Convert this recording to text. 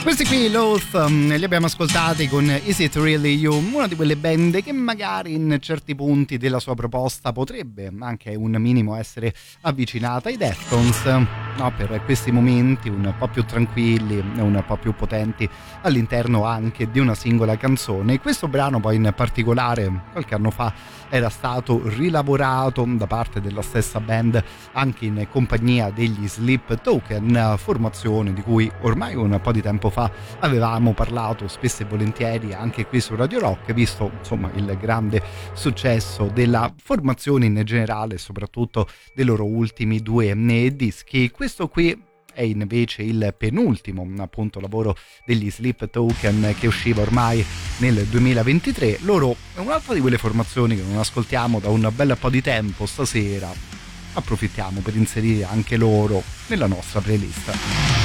Questi qui, Loath, li abbiamo ascoltati con Is It Really You, una di quelle band che magari in certi punti della sua proposta potrebbe anche un minimo essere avvicinata ai Deftones, no? Per questi momenti un po' più tranquilli, un po' più potenti all'interno anche di una singola canzone. Questo brano poi in particolare qualche anno fa era stato rilavorato da parte della stessa band anche in compagnia degli Sleep Token, formazione di cui ormai un po' di tempo fa avevamo parlato spesso e volentieri anche qui su Radio Rock, visto insomma il grande successo della formazione in generale e soprattutto dei loro ultimi due dischi. Questo qui è invece il penultimo appunto lavoro degli Sleep Token, che usciva ormai nel 2023. Loro è un'altra di quelle formazioni che non ascoltiamo da un bel po' di tempo. Stasera approfittiamo per inserire anche loro nella nostra playlist.